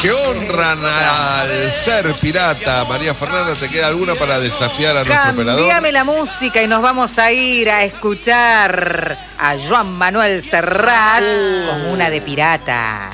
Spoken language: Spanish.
que honran al ser pirata. María Fernanda, ¿te queda alguna para desafiar a nuestro operador? Cambiame la música y nos vamos a ir a escuchar a Joan Manuel Serrat con una de pirata.